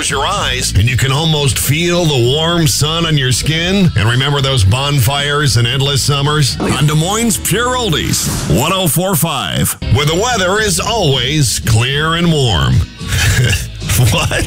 close your eyes and you can almost feel the warm sun on your skin. And remember those bonfires and endless summers? On Des Moines Pure Oldies, 104.5, where the weather is always clear and warm. What?